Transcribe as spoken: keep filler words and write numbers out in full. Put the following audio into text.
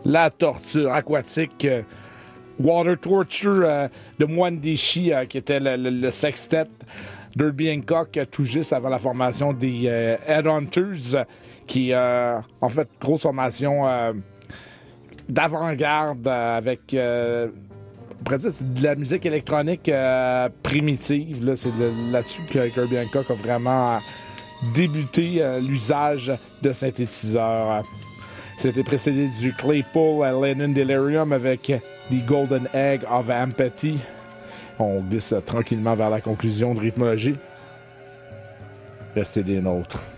La torture aquatique, euh, Water Torture euh, de Mwandishi, euh, qui était le, le, le sextet d'Herbie Hancock, euh, tout juste avant la formation des euh, Headhunters, qui, euh, en fait, grosse formation euh, d'avant-garde euh, avec... Euh, on pourrait dire c'est de la musique électronique euh, primitive. Là, c'est de, là-dessus que Herbie Hancock a vraiment débuté euh, l'usage de synthétiseurs. C'était précédé du Claypool à Lennon Delirium avec The Golden Egg of Empathy. On glisse tranquillement vers la conclusion de rythmologie. Restez des nôtres.